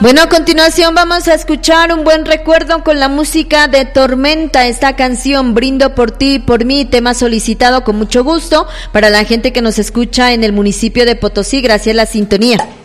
Bueno, a continuación vamos a escuchar un buen recuerdo con la música de Tormenta, esta canción Brindo por ti, por mí, tema solicitado con mucho gusto para la gente que nos escucha en el municipio de Potosí. Gracias a la sintonía.